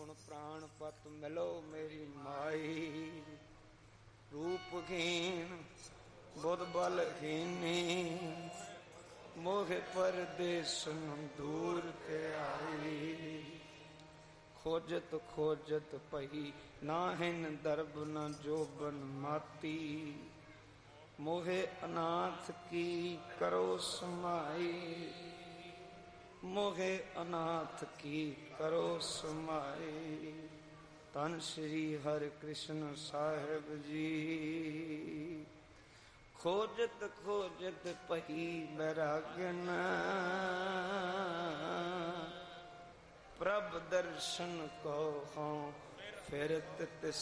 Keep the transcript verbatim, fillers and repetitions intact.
ਹੁਣ ਪ੍ਰਾਣ ਪਤ ਮਿਲੋ ਮੇਰੀ ਮਾਈ। ਰੂਪ ਹੀਨ ਬੁੱਧ ਬਲ ਹੀਨੀ, ਮੋਹਿ ਪਰਦੇਸਨ ਦੂਰ ਤੇ ਆਈ। ਖੋਜਤ ਖੋਜਤ ਪਈ ਨਾਹਿਨ ਦਰਬ ਨ ਜੋਬਨ ਮਾਤੀ। ਮੋਹਿ ਅਨਾਥ ਕੀ ਕਰੋ ਸਮਾਈ, ਮੋਹਿ ਅਨਾਥ ਕੀ ਕਰੋ ਸਮਾਈ। ਧੰਨ ਸ਼੍ਰੀ ਹਰਿ ਕ੍ਰਿਸ਼ਨ ਸਾਹਿਬ ਜੀ। ਖੋਜਤ ਖੋਜਤ ਪਈ ਬੈਰਾਗਨ, ਪ੍ਰਭ ਦਰਸ਼ਨ ਕੋ ਹਉ ਫਿਰਤ ਤਿਸ